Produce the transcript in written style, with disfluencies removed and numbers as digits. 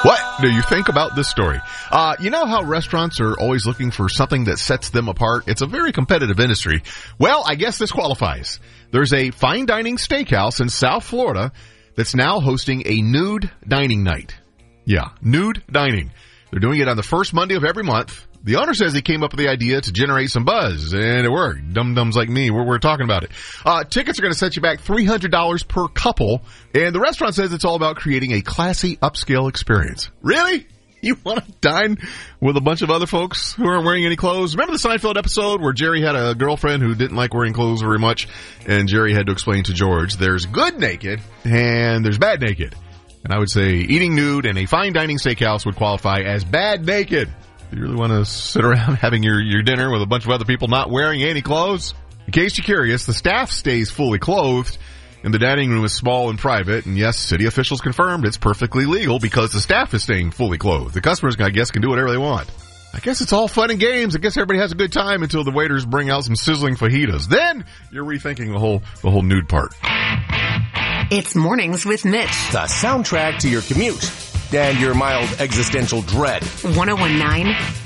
What do you think about this story? You know how restaurants are always looking for something that sets them apart? It's a very competitive industry. Well, I guess this qualifies. There's a fine dining steakhouse in South Florida that's now hosting a nude dining night. Yeah, nude dining. They're doing it on the first Monday of every month. The owner says he came up with the idea to generate some buzz, and it worked. Dum-dums like me, we're talking about it. Tickets are going to set you back $300 per couple, and the restaurant says it's all about creating a classy, upscale experience. Really? You want to dine with a bunch of other folks who aren't wearing any clothes? Remember the Seinfeld episode where Jerry had a girlfriend who didn't like wearing clothes very much, and Jerry had to explain to George, there's good naked and there's bad naked. And I would say eating nude in a fine dining steakhouse would qualify as bad naked. Do you really want to sit around having your dinner with a bunch of other people not wearing any clothes? In case you're curious, the staff stays fully clothed, and the dining room is small and private. And yes, city officials confirmed it's perfectly legal because the staff is staying fully clothed. The customers, I guess, can do whatever they want. I guess it's all fun and games. I guess everybody has a good time until the waiters bring out some sizzling fajitas. Then you're rethinking the whole nude part. It's Mornings with Mitch. The soundtrack to your commute and your mild existential dread. 1019